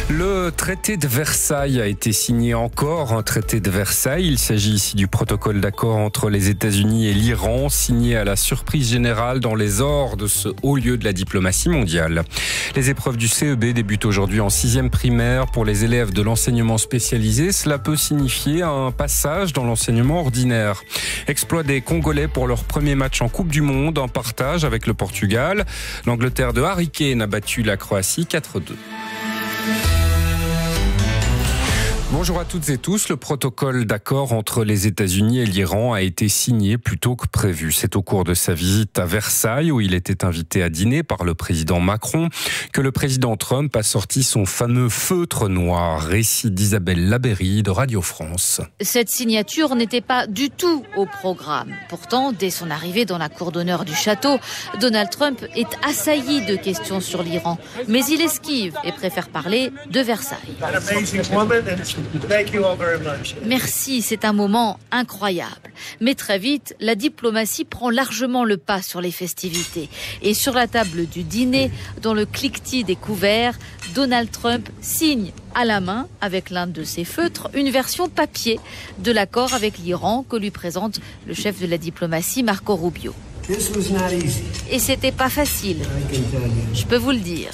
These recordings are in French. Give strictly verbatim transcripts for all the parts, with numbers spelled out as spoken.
Le traité de Versailles a été signé encore, un traité de Versailles. Il s'agit ici du protocole d'accord entre les États-Unis et l'Iran, signé à la surprise générale dans les ors de ce haut lieu de la diplomatie mondiale. Les épreuves du C E B débutent aujourd'hui en sixième primaire pour les élèves de l'enseignement spécialisé. Cela peut signifier un passage dans l'enseignement ordinaire. Exploit des Congolais pour leur premier match en Coupe du Monde, en partage avec le Portugal. L'Angleterre de Harry Kane a battu la Croatie quatre deux. Bonjour à toutes et tous. Le protocole d'accord entre les États-Unis et l'Iran a été signé plus tôt que prévu. C'est au cours de sa visite à Versailles, où il était invité à dîner par le président Macron, que le président Trump a sorti son fameux feutre noir. Récit d'Isabelle Labéry de Radio France. Cette signature n'était pas du tout au programme. Pourtant, dès son arrivée dans la cour d'honneur du château, Donald Trump est assailli de questions sur l'Iran. Mais il esquive et préfère parler de Versailles. Merci, c'est un moment incroyable. Mais très vite, la diplomatie prend largement le pas sur les festivités. Et sur la table du dîner, dans le cliquetis des couverts, Donald Trump signe à la main, avec l'un de ses feutres, une version papier de l'accord avec l'Iran que lui présente le chef de la diplomatie, Marco Rubio. Et c'était pas facile, je peux vous le dire.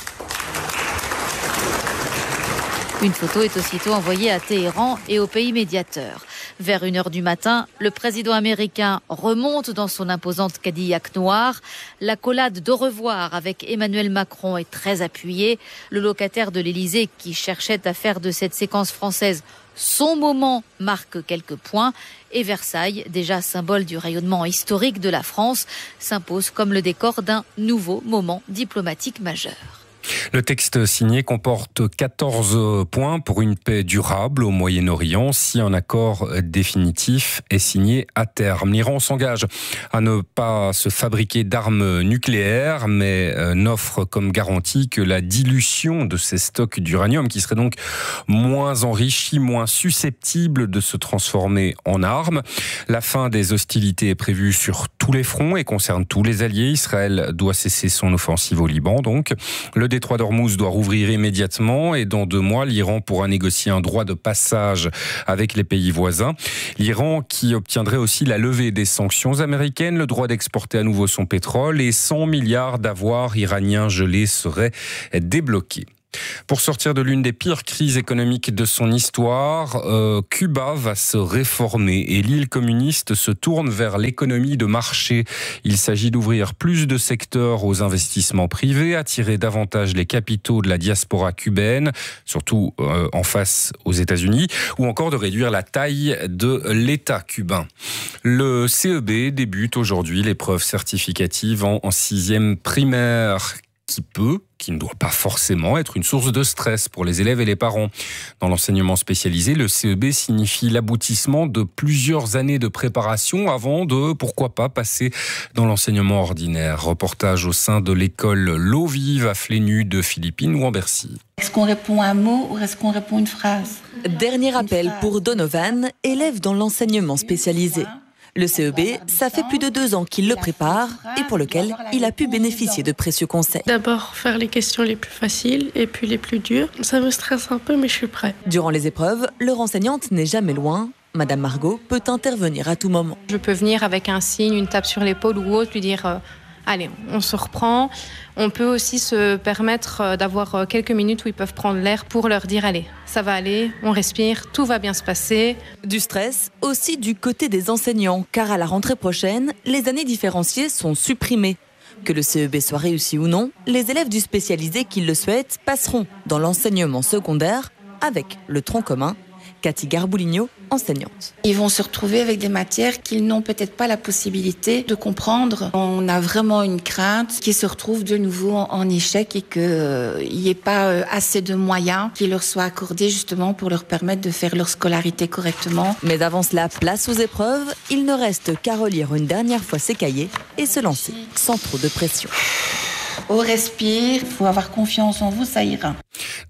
Une photo est aussitôt envoyée à Téhéran et au pays médiateur. Vers une heure du matin, le président américain remonte dans son imposante Cadillac noir. L'accolade d'au revoir avec Emmanuel Macron est très appuyée. Le locataire de l'Élysée, qui cherchait à faire de cette séquence française son moment, marque quelques points. Et Versailles, déjà symbole du rayonnement historique de la France, s'impose comme le décor d'un nouveau moment diplomatique majeur. Le texte signé comporte quatorze points pour une paix durable au Moyen-Orient si un accord définitif est signé à terme. L'Iran s'engage à ne pas se fabriquer d'armes nucléaires, mais n'offre comme garantie que la dilution de ses stocks d'uranium, qui serait donc moins enrichi, moins susceptible de se transformer en armes. La fin des hostilités est prévue sur tous les fronts et concerne tous les alliés. Israël doit cesser son offensive au Liban, donc. Le détroit d'Ormuz doit rouvrir immédiatement et dans deux mois, l'Iran pourra négocier un droit de passage avec les pays voisins. L'Iran qui obtiendrait aussi la levée des sanctions américaines, le droit d'exporter à nouveau son pétrole et cent milliards d'avoirs iraniens gelés seraient débloqués. Pour sortir de l'une des pires crises économiques de son histoire, euh, Cuba va se réformer et l'île communiste se tourne vers l'économie de marché. Il s'agit d'ouvrir plus de secteurs aux investissements privés, attirer davantage les capitaux de la diaspora cubaine, surtout euh, en face aux États-Unis, ou encore de réduire la taille de l'État cubain. Le C E B débute aujourd'hui l'épreuve certificative en, en sixième primaire, qui peut, qui ne doit pas forcément être une source de stress pour les élèves et les parents. Dans l'enseignement spécialisé, le C E B signifie l'aboutissement de plusieurs années de préparation avant de, pourquoi pas, passer dans l'enseignement ordinaire. Reportage au sein de l'école L'Eau Vive à Flénu de Philippines ou en Bercy. Est-ce qu'on répond un mot ou est-ce qu'on répond une phrase ? Dernier appel pour Donovan, élève dans l'enseignement spécialisé. Le C E B, ça fait plus de deux ans qu'il le prépare et pour lequel il a pu bénéficier de précieux conseils. D'abord, faire les questions les plus faciles et puis les plus dures. Ça me stresse un peu, mais je suis prête. Durant les épreuves, leur enseignante n'est jamais loin. Madame Margot peut intervenir à tout moment. Je peux venir avec un signe, une tape sur l'épaule ou autre, lui dire... Euh, Allez, on se reprend. On peut aussi se permettre d'avoir quelques minutes où ils peuvent prendre l'air pour leur dire « Allez, ça va aller, on respire, tout va bien se passer ». Du stress aussi du côté des enseignants, car à la rentrée prochaine, les années différenciées sont supprimées. Que le C E B soit réussi ou non, les élèves du spécialisé qui le souhaitent passeront dans l'enseignement secondaire avec le tronc commun. Cathy Garbouligno, enseignante. Ils vont se retrouver avec des matières qu'ils n'ont peut-être pas la possibilité de comprendre. On a vraiment une crainte qu'ils se retrouvent de nouveau en échec et qu'il n'y ait pas assez de moyens qui leur soient accordés justement pour leur permettre de faire leur scolarité correctement. Mais avant cela, place aux épreuves, il ne reste qu'à relire une dernière fois ses cahiers et se lancer sans trop de pression. On respire, il faut avoir confiance en vous, ça ira.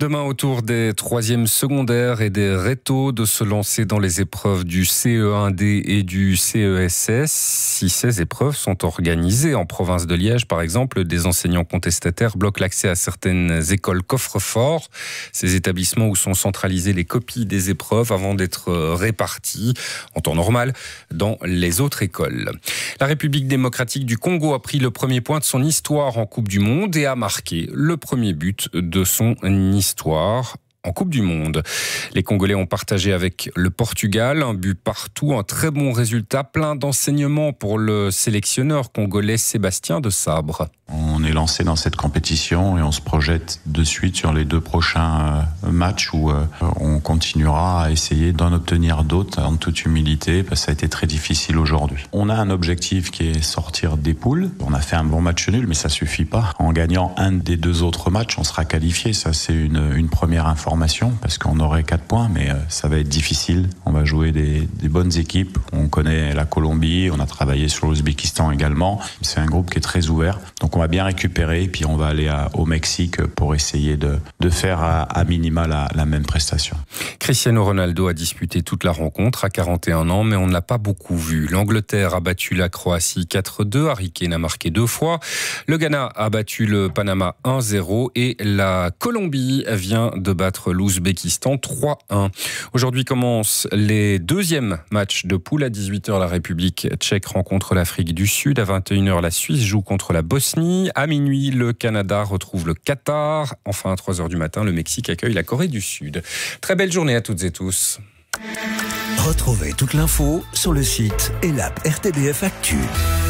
Demain, au tour des troisièmes secondaires et des rétos de se lancer dans les épreuves du C E un D et du C E S S. Si ces épreuves sont organisées en province de Liège, par exemple, des enseignants contestataires bloquent l'accès à certaines écoles coffre-fort, ces établissements où sont centralisées les copies des épreuves avant d'être réparties en temps normal dans les autres écoles. La République démocratique du Congo a pris le premier point de son histoire en Coupe du Monde et a marqué le premier but de son histoire en Coupe du Monde. Les Congolais ont partagé avec le Portugal un but partout, un très bon résultat, plein d'enseignements pour le sélectionneur congolais Sébastien Desabre. On est lancé dans cette compétition et on se projette de suite sur les deux prochains matchs où on continuera à essayer d'en obtenir d'autres en toute humilité parce que ça a été très difficile aujourd'hui. On a un objectif qui est sortir des poules. On a fait un bon match nul mais ça suffit pas. En gagnant un des deux autres matchs, on sera qualifié. Ça c'est une, une première information parce qu'on aurait quatre points mais ça va être difficile. On va jouer des, des bonnes équipes. On connaît la Colombie, on a travaillé sur l'Ouzbékistan également. C'est un groupe qui est très ouvert. Donc on va bien récupérer, puis on va aller à, au Mexique pour essayer de, de faire à, à minima la, la même prestation. Cristiano Ronaldo a disputé toute la rencontre à quarante et un ans, mais on ne l'a pas beaucoup vu. L'Angleterre a battu la Croatie quatre deux, Harry Kane a marqué deux fois. Le Ghana a battu le Panama un zéro et la Colombie vient de battre l'Ouzbékistan trois un. Aujourd'hui commencent les deuxièmes matchs de poule. À dix-huit heures, la République tchèque rencontre l'Afrique du Sud. À vingt et une heures, la Suisse joue contre la Bosnie. À minuit, le Canada retrouve le Qatar. Enfin, à trois heures du matin, le Mexique accueille la Corée du Sud. Très belle journée à toutes et tous. Retrouvez toute l'info sur le site et l'app R T B F Actu.